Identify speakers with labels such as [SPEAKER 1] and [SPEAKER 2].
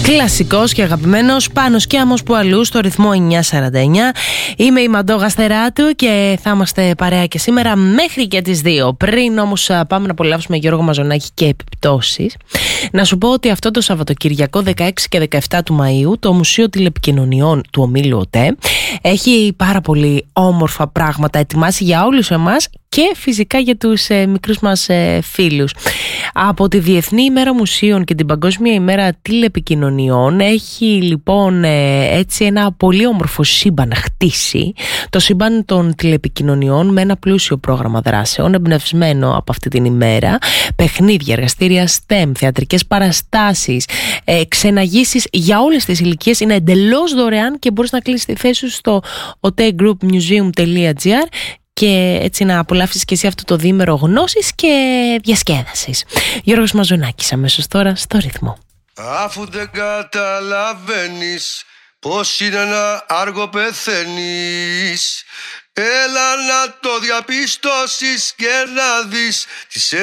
[SPEAKER 1] Κλασικός και αγαπημένος Πάνος Κιάμος που αλλού στο ρυθμό 949. Είμαι η Μαντώ Γαστεράτου και θα είμαστε παρέα και σήμερα μέχρι και τις 2. Πριν όμως πάμε να απολαύσουμε Γιώργο Μαζονάκη και επιπτώσεις, να σου πω ότι αυτό το Σαββατοκυριακό 16 και 17 του Μαΐου το Μουσείο Τηλεπικοινωνιών του Ομίλου ΟΤΕ έχει πάρα πολύ όμορφα πράγματα ετοιμάσει για όλους εμάς και φυσικά για τους μικρούς μας φίλους. Από τη Διεθνή ημέρα Μουσείων και την Παγκόσμια ημέρα Τηλεπικοινωνιών έχει λοιπόν έτσι ένα πολύ όμορφο σύμπαν χτίσει, το σύμπαν των τηλεπικοινωνιών, με ένα πλούσιο πρόγραμμα δράσεων εμπνευσμένο από αυτή την ημέρα, παιχνίδια, εργαστήρια STEM, θεατρικές παραστάσεις, ξεναγήσεις για όλες τις ηλικίες. Είναι εντελώς δωρεάν και μπορείς να κλείσεις τη θέση σου στο otegroupmuseum.gr και έτσι να απολαύσεις και εσύ αυτό το διήμερο γνώσης και διασκέδασης. Γιώργος Μαζονάκης αμέσως τώρα στο ρυθμό.
[SPEAKER 2] Αφού δεν καταλαβαίνεις πως είναι να άργο πεθαίνεις, έλα να το διαπιστώσεις και να δεις τι σε